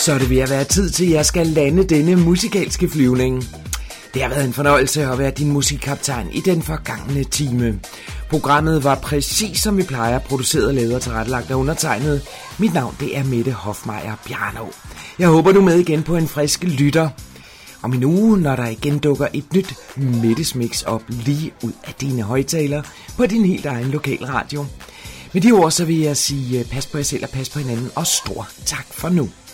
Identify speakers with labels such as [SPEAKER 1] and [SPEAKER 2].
[SPEAKER 1] Så er det ved at være tid til, at jeg skal lande denne musikalske flyvning. Det har været en fornøjelse at være din musikkaptajn i den forgangne time. Programmet var præcis som vi plejer, produceret, lavet og tilrettelagt af undertegnet. Mit navn det er Mette Hofmeier Bjarnov. Jeg håber du er med igen på en frisk lytter. Om en uge, når der igen dukker et nyt Mettes Mix op lige ud af dine højtalere på din helt egen lokalradio. Med de ord så vil jeg sige pas på jer selv og pas på hinanden, og stor tak for nu.